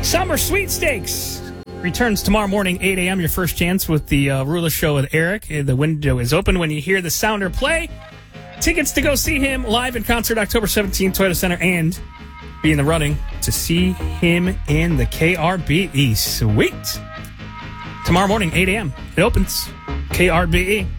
Summer Sweepstakes returns tomorrow morning, 8 a.m. Your first chance with the Ruler Show with Eric. The window is open when you hear the sounder play. Tickets to go see him live in concert October 17th, Toyota Center, and be in the running to see him in the KRBE. Sweet. Tomorrow morning, 8 a.m. It opens. KRBE.